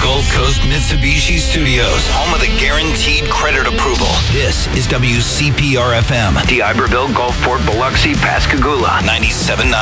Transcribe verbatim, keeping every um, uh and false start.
Gulf Coast Mitsubishi Studios, home of the guaranteed credit approval. This is W C P R F M. The Iberville, Gulfport, Biloxi, Pascagoula. ninety-seven point nine.